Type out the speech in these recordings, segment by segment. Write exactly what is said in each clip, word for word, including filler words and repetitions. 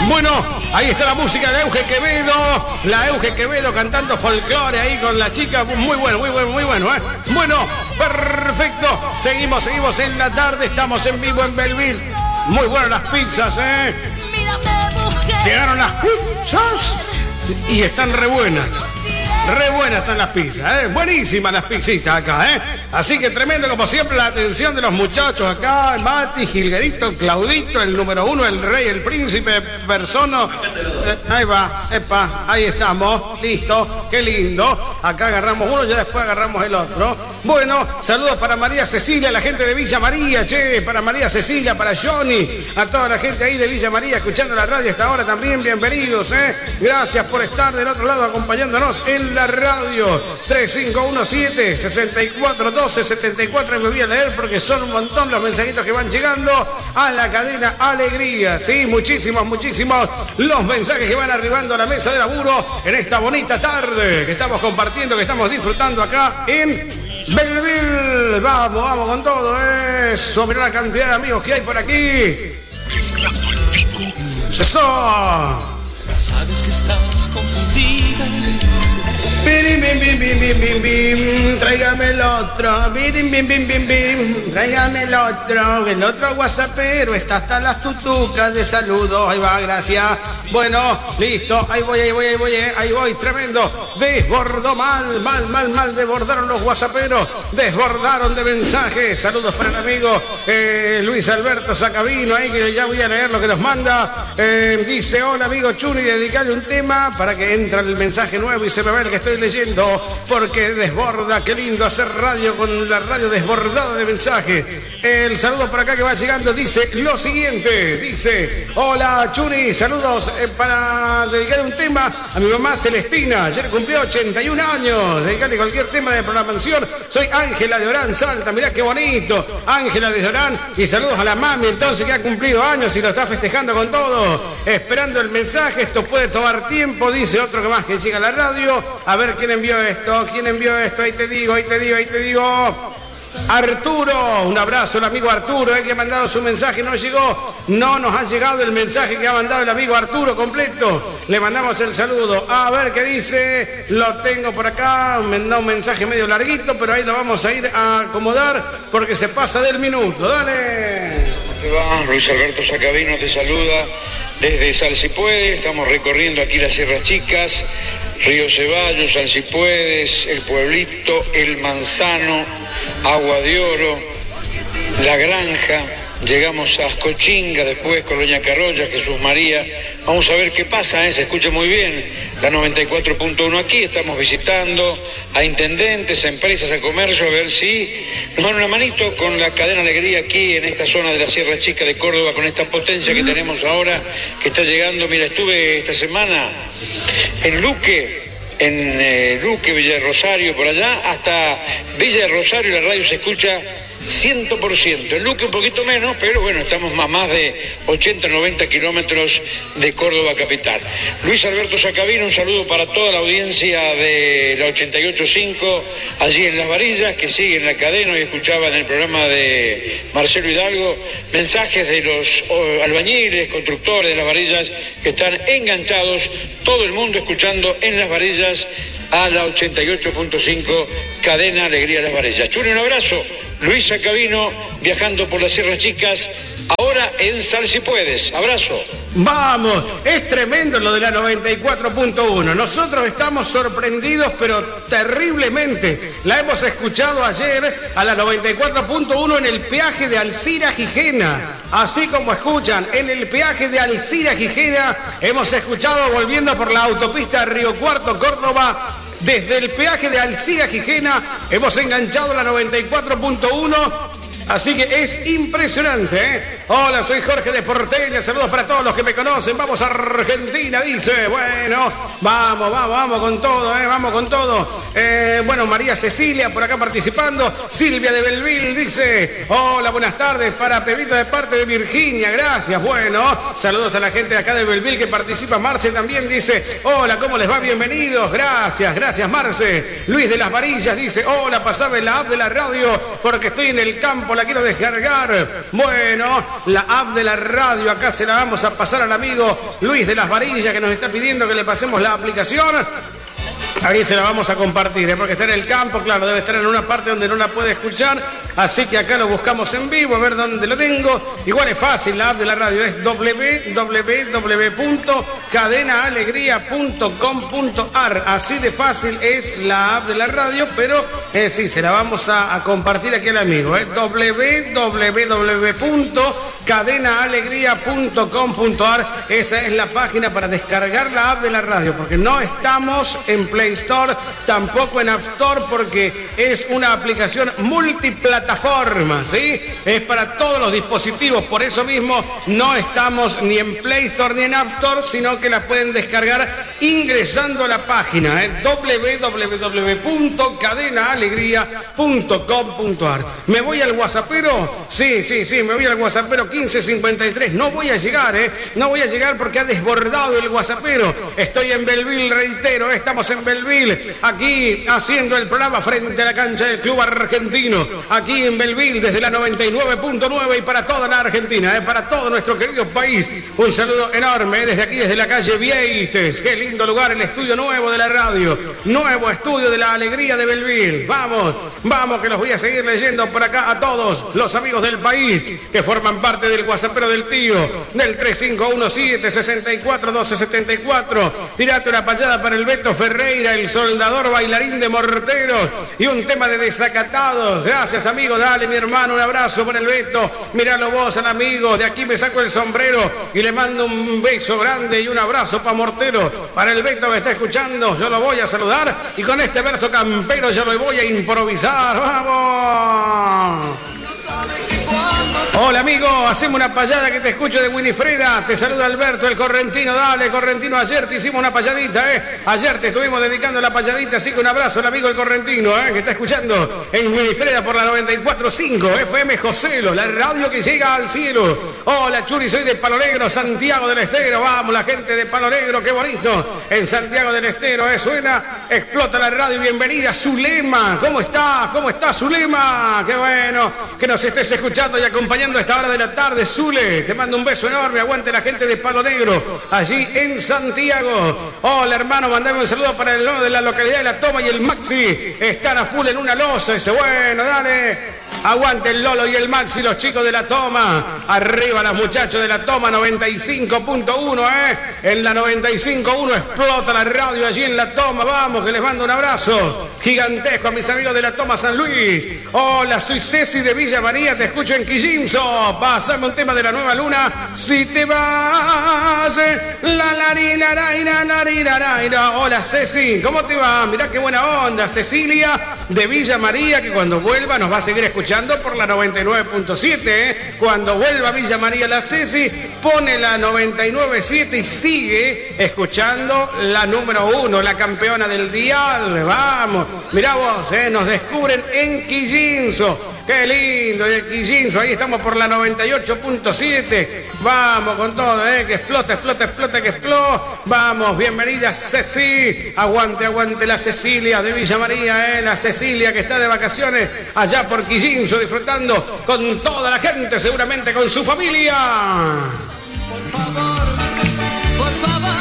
Bueno, ahí está la música de Euge Quevedo, la Euge Quevedo cantando folclore ahí con la chica, muy bueno, muy bueno, muy bueno, ¿eh? Bueno, perfecto, seguimos, seguimos en la tarde, estamos en vivo en Belleville, muy buenas las pizzas, ¿eh? Llegaron las pizzas y están re buenas. Re buenas están las pizzas, ¿eh? Buenísimas las pizzitas acá, ¿eh? Así que tremendo, como siempre, la atención de los muchachos acá. Mati, Gilguerito, Claudito, el número uno, el rey, el príncipe, Persono. Eh, ahí va, epa, ahí estamos. Listo, qué lindo. Acá agarramos uno, ya después agarramos el otro. Bueno, saludos para María Cecilia, la gente de Villa María, che, para María Cecilia, para Johnny, a toda la gente ahí de Villa María escuchando la radio hasta ahora también, bienvenidos, ¿eh? Gracias por estar del otro lado acompañándonos en la radio. Tres cinco uno siete, seis cuatro uno dos, siete cuatro, me voy a leer porque son un montón los mensajitos que van llegando a la cadena Alegría, sí, muchísimos, muchísimos los mensajes que van arribando a la mesa de laburo en esta bonita tarde que estamos compartiendo, que estamos disfrutando acá en Belleville. Vamos, vamos con todo eso. Mirá la cantidad de amigos que hay por aquí. Eso. Sabes que estás confundida. Bim, bim, bim, bim, bim, bim, bim. Tráigame el otro. Bim, bim, bim, bim, bim. Tráigame el otro. El otro WhatsAppero está hasta las tutucas de saludos. Ahí va, gracias. Bueno, listo. Ahí voy, ahí voy, ahí voy, eh. ahí voy. Tremendo. Desbordó mal, mal, mal, mal. Desbordaron los WhatsApperos. Desbordaron de mensajes. Saludos para el amigo eh, Luis Alberto Sacavino. Ahí que ya voy a leer lo que nos manda. Eh, dice, hola amigo Chuni, dedicarle un tema para que entre el mensaje nuevo y se me ve el que estoy leyendo, porque desborda, qué lindo hacer radio con la radio desbordada de mensajes. El saludo por acá que va llegando dice lo siguiente, dice, hola Chuni, saludos eh, para dedicar un tema a mi mamá Celestina, ayer cumplió ochenta y un años, dedicarle cualquier tema de programación, soy Ángela de Orán, Salta, mirá qué bonito, Ángela de Orán, y saludos a la mami entonces que ha cumplido años y lo está festejando con todo, esperando el mensaje, esto puede tomar tiempo, dice otro que más que llega a la radio, a ver quién envió esto, quién envió esto, ahí te digo, ahí te digo, ahí te digo. Arturo, un abrazo al amigo Arturo, eh, que ha mandado su mensaje, no llegó, no nos ha llegado el mensaje que ha mandado el amigo Arturo completo, le mandamos el saludo, a ver qué dice, lo tengo por acá, me da un mensaje medio larguito, pero ahí lo vamos a ir a acomodar porque se pasa del minuto, dale. ¿Cómo te va? Luis Alberto Sacavino te saluda desde Sal Si Puede, estamos recorriendo aquí las Sierras Chicas, Río Ceballos, Sal Si Puedes, El Pueblito, El Manzano, Agua de Oro, La Granja, llegamos a Ascochinga, después Colonia Carroya, Jesús María, vamos a ver qué pasa, ¿eh? Se escucha muy bien, la noventa y cuatro punto uno aquí, estamos visitando a intendentes, a empresas, a comercio, a ver si nos dan una manito con la cadena Alegría aquí en esta zona de la Sierra Chica de Córdoba, con esta potencia que tenemos ahora, que está llegando. Mira, estuve esta semana en Luque, en eh, Luque, Villa de Rosario, por allá, hasta Villa de Rosario la radio se escucha cien por ciento, en Luque un poquito menos, pero bueno, estamos a más de ochenta, noventa kilómetros de Córdoba capital. Luis Alberto Sacavino, un saludo para toda la audiencia de la ochenta y ocho punto cinco, allí en Las Varillas, que siguen la cadena y escuchaban el programa de Marcelo Hidalgo, mensajes de los oh, albañiles, constructores de Las Varillas, que están enganchados, todo el mundo escuchando en Las Varillas a la ochenta y ocho punto cinco, cadena Alegría Las Varillas. Chuni, un abrazo. Luis Sacavino viajando por las Sierras Chicas, ahora en Sal Si Puedes. Abrazo. Vamos, es tremendo lo de la noventa y cuatro punto uno. Nosotros estamos sorprendidos, pero terriblemente. La hemos escuchado ayer a la noventa y cuatro punto uno en el peaje de Alcira Gijena. Así como escuchan, en el peaje de Alcira Gijena hemos escuchado volviendo por la autopista Río Cuarto, Córdoba. Desde el peaje de Alcira Gijena hemos enganchado la noventa y cuatro punto uno, así que es impresionante, ¿eh? Hola, soy Jorge de Porteña, saludos para todos los que me conocen, vamos a Argentina, dice, bueno, vamos, vamos, vamos con todo, ¿eh? Vamos con todo. Eh, bueno, María Cecilia por acá participando, Silvia de Belleville dice, hola, buenas tardes, para Pepito de parte de Virginia, gracias, bueno, saludos a la gente de acá de Belleville que participa, Marce también dice, hola, ¿cómo les va? Bienvenidos, gracias, gracias Marce. Luis de Las Varillas dice, hola, pasame la app de la radio porque estoy en el campo, la quiero descargar. Bueno, la app de la radio. Acá se la vamos a pasar al amigo Luis de las Varillas, que nos está pidiendo que le pasemos la aplicación. Ahí se la vamos a compartir, ¿eh? Porque está en el campo, claro, debe estar en una parte donde no la puede escuchar, así que acá lo buscamos en vivo, a ver dónde lo tengo. Igual es fácil, la app de la radio es doble u doble u doble u punto cadena alegría punto com punto a r, así de fácil es la app de la radio, pero eh, sí, se la vamos a, a compartir aquí al amigo, ¿eh? doble u doble u doble u punto cadena alegría punto com punto a r, esa es la página para descargar la app de la radio, porque no estamos en Play Store, tampoco en App Store, porque es una aplicación multiplataforma, ¿sí? Es para todos los dispositivos, por eso mismo no estamos ni en Play Store ni en App Store, sino que la pueden descargar ingresando a la página, ¿eh? doble u doble u doble u punto cadena alegría punto com punto a r. ¿Me voy al WhatsAppero? Sí, sí, sí, me voy al WhatsAppero quince cincuenta y tres. No voy a llegar, ¿eh? No voy a llegar porque ha desbordado el WhatsAppero. Estoy en Belville, reitero, estamos en Belville, aquí haciendo el programa frente a la cancha del Club Argentino, aquí en Belville, desde la noventa y nueve punto nueve y para toda la Argentina, ¿eh? Para todo nuestro querido país. Un saludo enorme, ¿eh? Desde aquí, desde la calle Vieites. Qué lindo lugar, el estudio nuevo de la radio, nuevo estudio de la alegría de Belville. Vamos, vamos, que los voy a seguir leyendo por acá a todos los amigos del país que forman parte del WhatsAppero del tío, del tres cinco uno siete, seis cuatro, uno dos siete cuatro. Tirate una payada para el Beto Ferreira, el soldador bailarín de Morteros, y un tema de Desacatados. Gracias, amigo, dale, mi hermano, un abrazo por el Beto. Míralo vos al amigo, de aquí me saco el sombrero y le mando un beso grande y un abrazo para Mortero, para el Beto que está escuchando. Yo lo voy a saludar y con este verso campero yo lo voy a improvisar. ¡Vamos! Hola amigo, hacemos una payada que te escucho de Winifreda. Te saluda Alberto, el correntino. Dale, correntino, ayer te hicimos una payadita, ¿eh? Ayer te estuvimos dedicando la payadita, así que un abrazo al amigo el correntino, ¿eh? Que está escuchando en Winifreda por la noventa y cuatro punto cinco F M Joselo, la radio que llega al cielo. Hola Churi, soy de Palo Negro, Santiago del Estero. Vamos, la gente de Palo Negro, qué bonito. En Santiago del Estero, ¿eh? Suena, explota la radio. Bienvenida, Zulema. ¿Cómo estás? ¿Cómo estás, Zulema? Qué bueno que nos estés escuchando y acompañando a esta hora de la tarde. Zule, te mando un beso enorme. Aguante la gente de Palo Negro, allí en Santiago. Hola hermano, mandame un saludo para el de la localidad de La Toma y el Maxi. Están a full en una losa. Dice, bueno, dale. Aguante el Lolo y el Maxi, los chicos de La Toma. Arriba los muchachos de La Toma, noventa y cinco punto uno, ¿eh? En la noventa y cinco punto uno explota la radio allí en La Toma. Vamos, que les mando un abrazo gigantesco a mis amigos de La Toma San Luis. Hola, soy Ceci de Villa María, te escucho en Quillimso. Pásame un tema de La Nueva Luna. Si te vas, la larina, la larina. Hola Ceci, ¿cómo te va? Mirá qué buena onda. Cecilia de Villa María, que cuando vuelva nos va a seguir escuchando por la noventa y nueve punto siete, ¿eh? Cuando vuelva a Villa María la Ceci, pone la noventa y nueve punto siete y sigue escuchando la número uno, la campeona del dial. Vamos, mirá vos, ¿eh? Nos descubren en Quillinso. Qué lindo, el Quillinso, ahí estamos por la noventa y ocho punto siete. Vamos con todo, ¿eh? Que explota, explota, explota, que explota. Vamos, bienvenida Ceci. Aguante, aguante la Cecilia de Villa María, ¿eh? La Cecilia que está de vacaciones allá por Quillinso, disfrutando con toda la gente, seguramente con su familia. Por favor, por favor.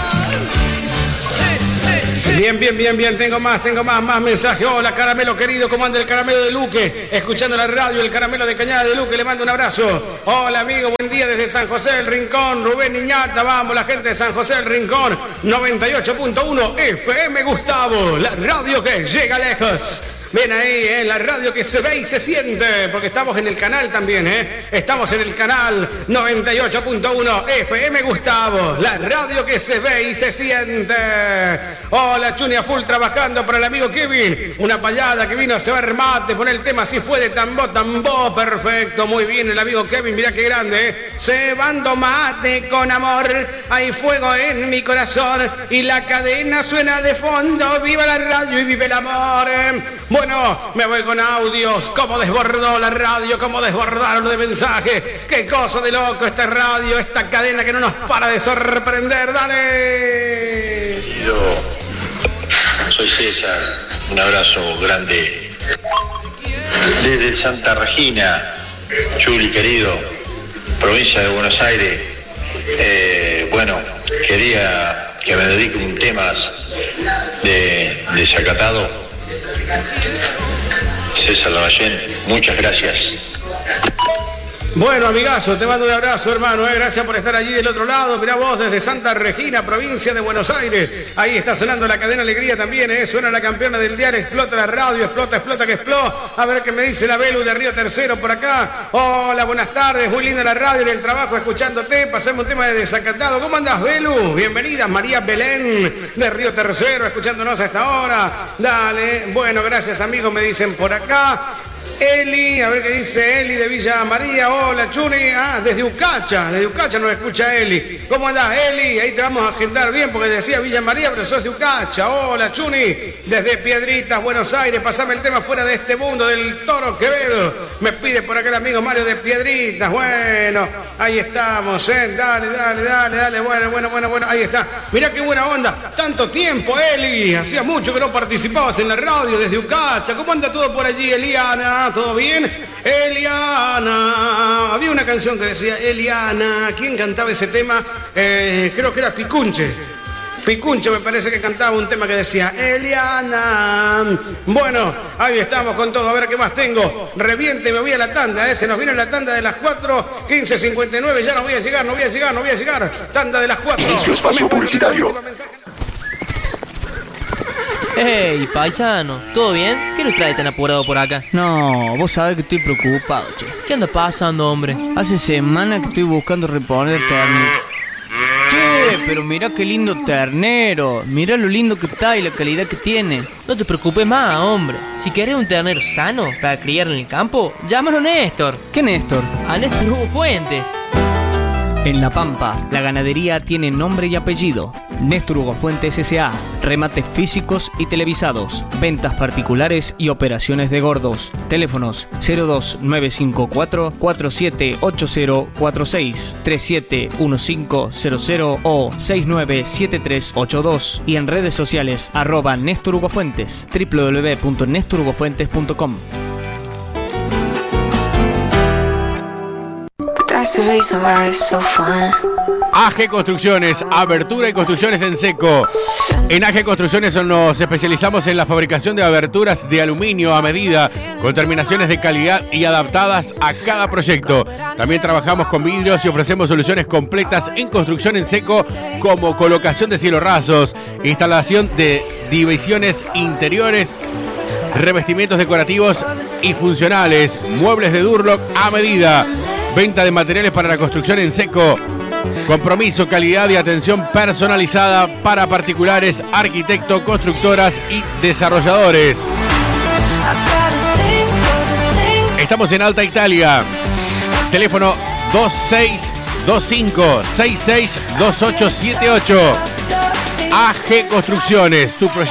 Bien, bien, bien, bien, tengo más, tengo más, más mensajes. Hola, Caramelo querido, ¿cómo anda el Caramelo de Luque? Escuchando la radio, el Caramelo de Cañada de Luque, le mando un abrazo. Hola, amigo, buen día desde San José del Rincón, Rubén Niñata, vamos, la gente de San José del Rincón, noventa y ocho punto uno F M Gustavo, la radio que llega lejos. Ven ahí, ¿eh? La radio que se ve y se siente, porque estamos en el canal también, ¿eh? Estamos en el canal noventa y ocho punto uno F M Gustavo, la radio que se ve y se siente. Hola, Chunia Full trabajando para el amigo Kevin. Una payada que vino a cebar mate, poner el tema, si fue de tambor, tambor, perfecto, muy bien el amigo Kevin, mirá qué grande, ¿eh? Cebando mate con amor, hay fuego en mi corazón y la cadena suena de fondo, viva la radio y vive el amor, ¿eh? Bueno, me voy con audios. Cómo desbordó la radio, cómo desbordaron de mensajes. Qué cosa de loco esta radio, esta cadena que no nos para de sorprender. ¡Dale! Yo soy César. Un abrazo grande. Desde Santa Regina, Chuli querido. provincia de Buenos Aires. Eh, bueno, quería que me dedique un tema de, de Zacatado. César Lavallén, muchas gracias. Bueno, amigazo, te mando un abrazo, hermano, ¿eh? Gracias por estar allí del otro lado. Mirá vos desde Santa Regina, provincia de Buenos Aires. Ahí está sonando la cadena Alegría también, ¿eh? Suena la campeona del diario, explota la radio, explota, explota, que explota. A ver qué me dice la Belu de Río Tercero por acá. Hola, buenas tardes, muy linda la radio, en el trabajo escuchándote. Pasemos un tema de Desacatado. ¿Cómo andás, Belu? Bienvenida, María Belén de Río Tercero, escuchándonos a esta hora. Dale, bueno, gracias, amigos, me dicen por acá. Eli, a ver qué dice Eli de Villa María. Hola, Chuni. Ah, desde Ucacha, desde Ucacha nos escucha Eli. ¿Cómo andás, Eli? Ahí te vamos a agendar bien porque decía Villa María, pero sos de Ucacha. Hola, Chuni. Desde Piedritas, Buenos Aires. Pasame el tema fuera de este mundo del Toro Quevedo. Me pide por acá el amigo Mario de Piedritas. Bueno, ahí estamos, ¿eh? Dale, dale, dale, dale. Bueno, bueno, bueno, bueno. Ahí está. Mirá qué buena onda. Tanto tiempo, Eli. Hacía mucho que no participabas en la radio desde Ucacha. ¿Cómo anda todo por allí, Eliana? ¿Todo bien? Eliana. Había una canción que decía Eliana. ¿Quién cantaba ese tema? Eh, creo que era Picunche. Picunche me parece que cantaba un tema que decía Eliana. Bueno, ahí estamos con todo. A ver qué más tengo. Reviente, me voy a la tanda, ¿eh? Se nos viene la tanda de las cuatro, quince cincuenta y nueve. Ya no voy a llegar, no voy a llegar, no voy a llegar. Tanda de las cuatro. Inicio espacio publicitario. Hey, paisano, ¿todo bien? ¿Qué lo trae tan apurado por acá? No, vos sabés que estoy preocupado, che. ¿Qué anda pasando, hombre? Hace semanas que estoy buscando reponer ternero. Che, pero mirá qué lindo ternero. Mirá lo lindo que está y la calidad que tiene. No te preocupes más, hombre. Si querés un ternero sano para criar en el campo, llámalo Néstor. ¿Qué Néstor? A Néstor Hugo Fuentes. En La Pampa, la ganadería tiene nombre y apellido. Néstor Hugo Fuentes S A. Remates físicos y televisados. Ventas particulares y operaciones de gordos. Teléfonos cero dos nueve cinco cuatro, cuatro siete ocho cero cuatro seis, tres siete uno cinco cero cero o seis nueve siete tres ocho dos. Y en redes sociales arroba Néstor Hugo Fuentes. w w w punto néstor hugo fuentes punto com. A G Construcciones, abertura y construcciones en seco. En A G Construcciones nos especializamos en la fabricación de aberturas de aluminio a medida, con terminaciones de calidad y adaptadas a cada proyecto. También trabajamos con vidrios y ofrecemos soluciones completas en construcción en seco, como colocación de cielos rasos, instalación de divisiones interiores, revestimientos decorativos y funcionales, muebles de Durlock a medida. Venta de materiales para la construcción en seco. Compromiso, calidad y atención personalizada para particulares, arquitectos, constructoras y desarrolladores. Estamos en Alta Italia. Teléfono dos seis dos cinco seis seis dos ocho siete ocho. A G Construcciones, tu proyecto.